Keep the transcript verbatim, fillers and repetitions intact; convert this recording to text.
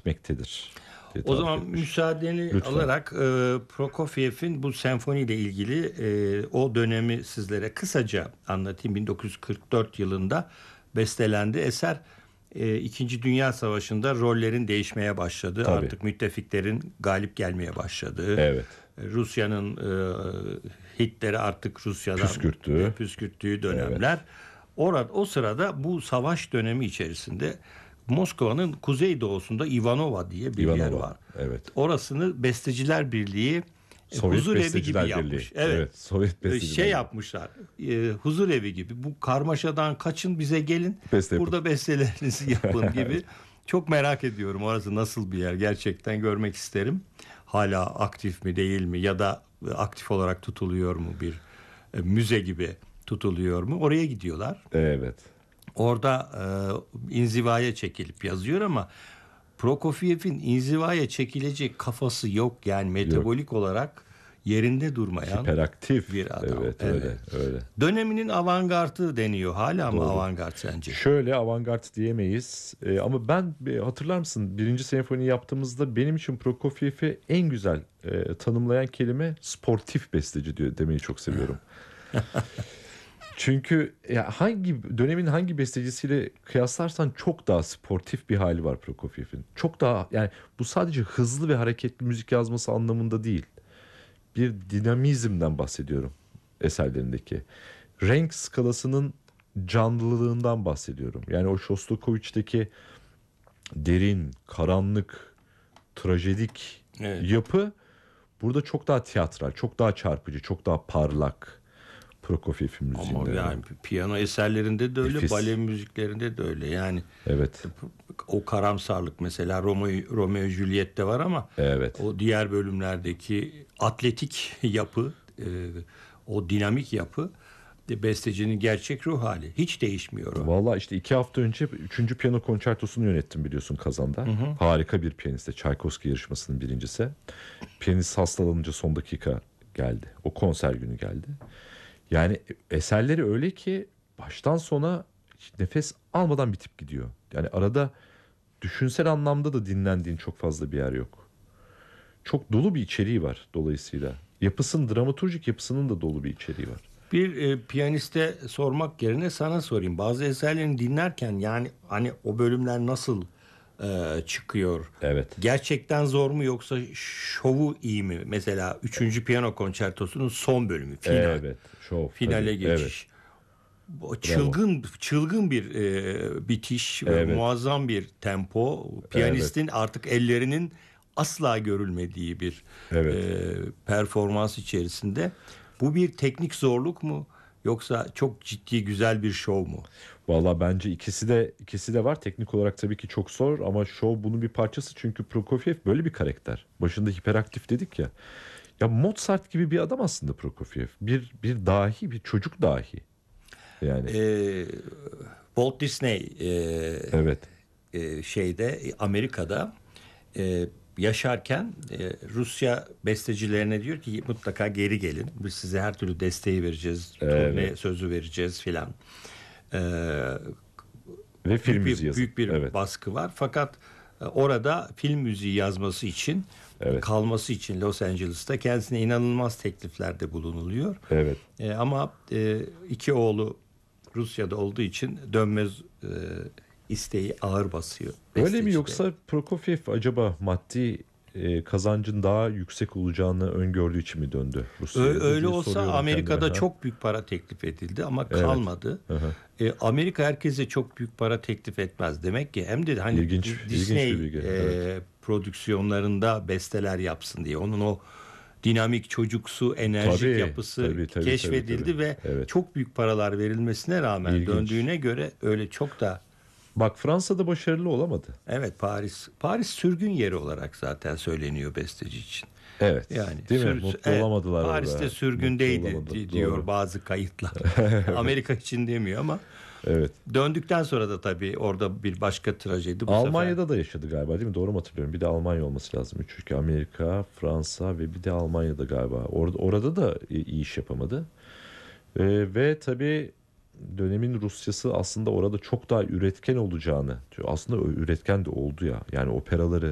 etmektedir. O zaman etmiş. müsaadeni Lütfen. alarak e, Prokofiev'in bu senfoniyle ilgili e, o dönemi sizlere kısaca anlatayım. bin dokuz yüz kırk dört yılında bestelendi. Eser e, İkinci Dünya Savaşı'nda rollerin değişmeye başladı. Tabii. Artık müttefiklerin galip gelmeye başladığı. Evet. Rusya'nın e, Hitler'i artık Rusya'dan püskürttüğü, püskürttüğü dönemler. Evet. Orada o sırada bu savaş dönemi içerisinde Moskova'nın kuzeydoğusunda Ivanova diye bir Ivanova, yer var. Evet. Orasını Besteciler Birliği Sovyet huzur evi gibi Birliği. yapmış. Evet. evet Sovyet Besteciler şey yapmışlar. E, huzur evi gibi. Bu karmaşadan kaçın bize gelin. Beste burada yapın. Bestelerinizi yapın gibi. Çok merak ediyorum orası nasıl bir yer. Gerçekten görmek isterim. Hala aktif mi değil mi ya da aktif olarak tutuluyor mu bir e, müze gibi tutuluyor mu? Oraya gidiyorlar. Evet. Orada e, inzivaya çekilip yazıyor ama Prokofiev'in inzivaya çekilecek kafası yok. Yani metabolik yok. olarak yerinde durmayan hiperaktif bir adam. Evet, evet. öyle öyle. Döneminin avantgardı deniyor. Hala Doğru. mı avantgard sence? Şöyle avantgard diyemeyiz. Ee, ama ben hatırlar mısın birinci senfoni yaptığımızda benim için Prokofiev'i en güzel e, tanımlayan kelime sportif besteci diyor demeyi çok seviyorum. Çünkü ya hangi dönemin hangi bestecisiyle kıyaslarsan çok daha sportif bir hali var Prokofiev'in. Çok daha yani bu sadece hızlı ve hareketli müzik yazması anlamında değil. Bir dinamizmden bahsediyorum eserlerindeki. Renk skalasının canlılığından bahsediyorum. Yani o Shostakovich'teki derin, karanlık, trajedik evet. yapı burada çok daha tiyatral, çok daha çarpıcı, çok daha parlak. Prokofiev'in müziğinde. Ama yani piyano eserlerinde de öyle, Nefis. bale müziklerinde de öyle. Yani evet. o karamsarlık mesela Romeo, Romeo Juliet'te var ama evet. o diğer bölümlerdeki atletik yapı, e, o dinamik yapı bestecinin gerçek ruh hali. Hiç değişmiyor o. Vallahi işte iki hafta önce üçüncü piyano konçertosunu yönettim biliyorsun Kazan'da. Hı hı. Harika bir piyanist. Çaykovski yarışmasının birincisi. Piyanist hastalanınca son dakika geldi. O konser günü geldi. Yani eserleri öyle ki baştan sona nefes almadan bitip gidiyor. Yani arada düşünsel anlamda da dinlendiğin çok fazla bir yer yok. Çok dolu bir içeriği var dolayısıyla. Yapısının, dramaturjik yapısının da dolu bir içeriği var. Bir e, piyaniste sormak yerine sana sorayım. Bazı eserlerini dinlerken yani hani o bölümler nasıl e, çıkıyor? Evet. Gerçekten zor mu yoksa şovu iyi mi? Mesela üçüncü piyano konçertosunun son bölümü final. Evet, şov. Finale tabii, geçiş. Evet. O çılgın Bravo. çılgın bir e, bitiş evet. ve muazzam bir tempo. Piyanistin evet. artık ellerinin asla görülmediği bir evet. e, performans içerisinde. Bu bir teknik zorluk mu yoksa çok ciddi güzel bir şov mu? Vallahi bence ikisi de ikisi de var. Teknik olarak tabii ki çok zor ama şov bunun bir parçası çünkü Prokofiev böyle bir karakter. Başında hiperaktif dedik ya. Ya Mozart gibi bir adam aslında Prokofiev. Bir bir dahi, bir çocuk dahi. Yani ee, Walt Disney e, evet. e, şeyde Amerika'da e, yaşarken e, Rusya bestecilerine diyor ki mutlaka geri gelin. Biz size her türlü desteği vereceğiz. Evet. Turne sözü vereceğiz filan. Ee, Ve film büyük bir, büyük bir evet. baskı var. Fakat e, orada film müziği yazması için evet. kalması için Los Angeles'ta kendisine inanılmaz tekliflerde bulunuluyor. Evet. E, ama e, iki oğlu Rusya'da olduğu için dönmez e, isteği ağır basıyor. Öyle mi yoksa Prokofiev acaba maddi e, kazancın daha yüksek olacağını öngördüğü için mi döndü Rusya'ya? Öyle, öyle olsa Amerika'da kendime. çok büyük para teklif edildi ama evet. kalmadı. E, Amerika herkese çok büyük para teklif etmez. Demek ki hem de hani ilginç, Disney ilginç e, evet. prodüksiyonlarında besteler yapsın diye. Onun o dinamik çocuksu enerjik tabii, yapısı tabii, tabii, keşfedildi tabii, tabii. ve evet. çok büyük paralar verilmesine rağmen ilginç. döndüğüne göre öyle çok da. Bak Fransa'da başarılı olamadı. Evet Paris. Paris sürgün yeri olarak zaten söyleniyor besteci için. Evet. Yani değil sür, mi? Mutlu evet, olamadılar. Paris'te orada. sürgündeydi diyor doğru. bazı kayıtlar. Amerika için demiyor ama. Evet. Döndükten sonra da tabii orada bir başka trajedi. Bu Almanya'da sefer... da yaşadı galiba değil mi? Doğru mu hatırlıyorum? Bir de Almanya olması lazım. Çünkü Amerika, Fransa ve bir de Almanya'da galiba. Orada orada da iyi iş yapamadı. Ee, ve tabii dönemin Rusyası aslında orada çok daha üretken olacağını. Aslında üretken de oldu ya. Yani operaları